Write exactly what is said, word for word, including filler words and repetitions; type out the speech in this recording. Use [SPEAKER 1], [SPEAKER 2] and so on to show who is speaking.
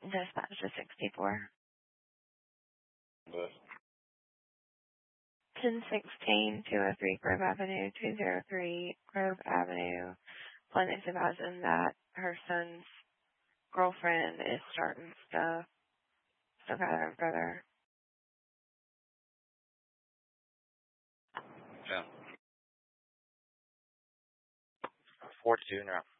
[SPEAKER 1] Dispatch to sixty-four.
[SPEAKER 2] This.
[SPEAKER 1] ten sixteen, two oh three Grove Avenue, two oh three Grove Avenue. Plaintiff advising that her son's girlfriend is starting stuff. So father and brother.
[SPEAKER 2] Yeah. Forty-two now.